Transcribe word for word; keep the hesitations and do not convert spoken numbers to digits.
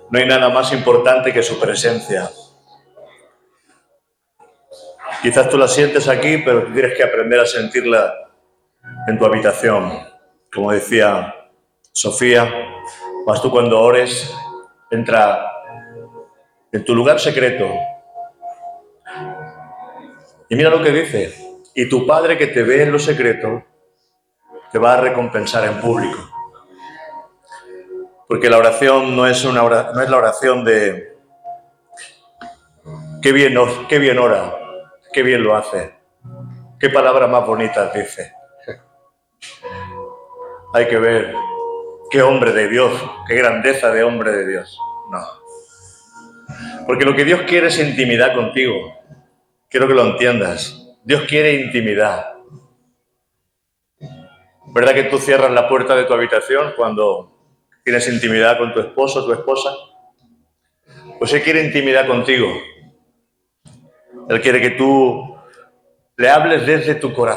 No hay nada más importante que su presencia. Quizás tú la sientes aquí, pero tú tienes que aprender a sentirla en tu habitación. Como decía Sofía, vas tú cuando ores, entra en tu lugar secreto. Y mira lo que dice. Y tu Padre que te ve en lo secreto, te va a recompensar en público. Porque la oración no es, una oración, no es la oración de qué bien, qué bien ora, qué bien lo hace, qué palabras más bonitas dice. Hay que ver qué hombre de Dios, qué grandeza de hombre de Dios. No. Porque lo que Dios quiere es intimidad contigo. Quiero que lo entiendas. Dios quiere intimidad. ¿Verdad que tú cierras la puerta de tu habitación cuando tienes intimidad con tu esposo o tu esposa? Pues Él quiere intimidad contigo. Él quiere que tú le hables desde tu corazón.